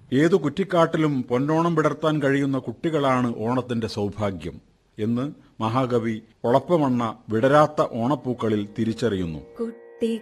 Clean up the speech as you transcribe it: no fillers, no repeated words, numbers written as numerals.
ഏതു കുറ്റിക്കാട്ടിലും പൊന്നോണം വിടർത്താൻ കഴിയുന്ന കുട്ടികളാണ് ഓണത്തിന്റെ സൗഭാഗ്യം എന്ന് മഹാകവി ഒളപ്പമണ്ണ വിടരാത്ത ഓണപ്പൂക്കളിൽ തിരിച്ചറിയുന്നു.